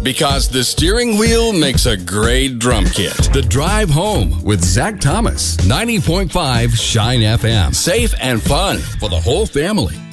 because the steering wheel makes a great drum kit. The Drive Home with Zach Thomas, 90.5 Shine FM. Safe and fun for the whole family.